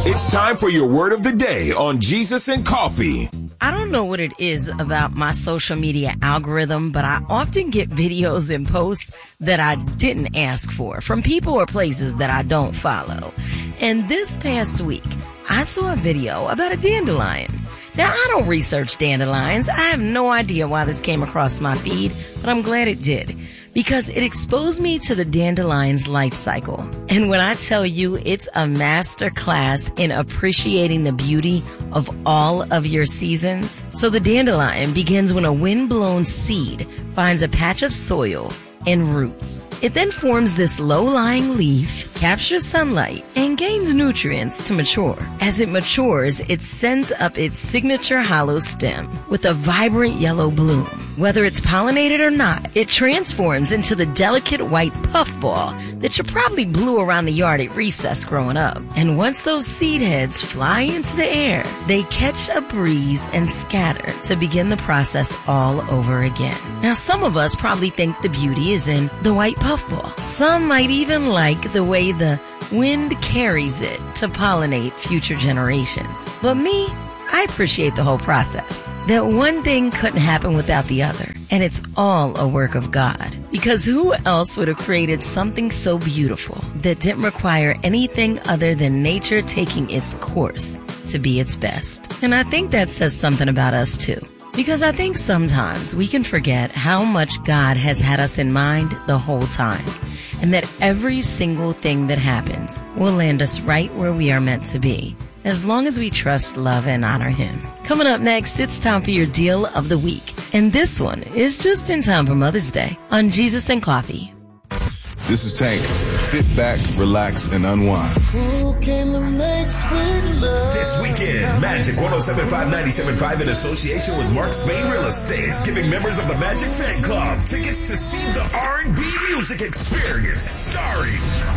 It's time for your word of the day on Jesus and Coffee. I don't know what it is about my social media algorithm, but I often get videos and posts that I didn't ask for from people or places that I don't follow. And this past week, I saw a video about a dandelion. Now, I don't research dandelions. I have no idea why this came across my feed, but I'm glad it did, because it exposed me to the dandelion's life cycle. And when I tell you it's a master class in appreciating the beauty of all of your seasons. So the dandelion begins when a wind-blown seed finds a patch of soil and roots. It then forms this low-lying leaf, captures sunlight, and gains nutrients to mature. As it matures, it sends up its signature hollow stem with a vibrant yellow bloom. Whether it's pollinated or not, it transforms into the delicate white puffball that you probably blew around the yard at recess growing up. And once those seed heads fly into the air, they catch a breeze and scatter to begin the process all over again. Now, some of us probably think the beauty is in the white puffball. Some might even like the way the wind carries it to pollinate future generations. But me, I appreciate the whole process. That one thing couldn't happen without the other. And it's all a work of God. Because who else would have created something so beautiful that didn't require anything other than nature taking its course to be its best? And I think that says something about us too. Because I think sometimes we can forget how much God has had us in mind the whole time. And that every single thing that happens will land us right where we are meant to be, as long as we trust, love, and honor Him. Coming up next, it's time for your deal of the week. And this one is just in time for Mother's Day on Jesus and Coffee. This is Tank. Sit back, relax, and unwind. This weekend, Magic 107.5, 97.5 in association with Mark Spain Real Estate is giving members of the Magic Fan Club tickets to see the R&B music experience starring